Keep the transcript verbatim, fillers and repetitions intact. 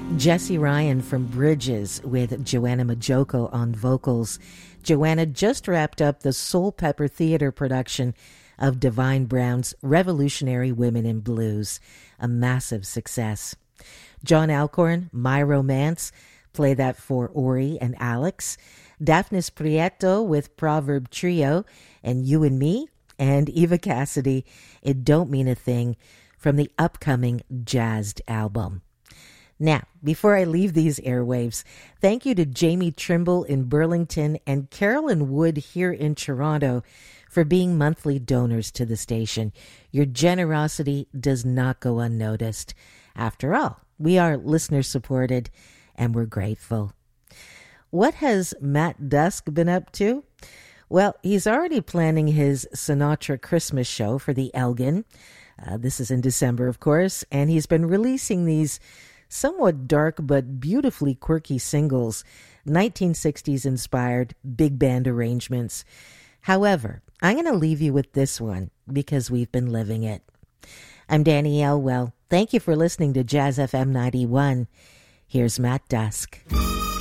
Jesse Ryan from Bridges with Joanna Majoko on vocals. Joanna just wrapped up the Soul Pepper Theater production of Divine Brown's Revolutionary Women in Blues, a massive success. John Alcorn, My Romance, play that for Ori and Alex. Daphnis Prieto with Proverb Trio, and You and Me, and Eva Cassidy, It Don't Mean a Thing, from the upcoming Jazzed album. Now, before I leave these airwaves, thank you to Jamie Trimble in Burlington and Carolyn Wood here in Toronto for being monthly donors to the station. Your generosity does not go unnoticed. After all, we are listener-supported, and we're grateful. What has Matt Dusk been up to? Well, he's already planning his Sinatra Christmas show for the Elgin. Uh, this is in December, of course, and he's been releasing these somewhat dark but beautifully quirky singles, nineteen sixties-inspired big band arrangements. However, I'm going to leave you with this one because we've been living it. I'm Danny Elwell. Thank you for listening to Jazz F M ninety-one. Here's Matt Dusk.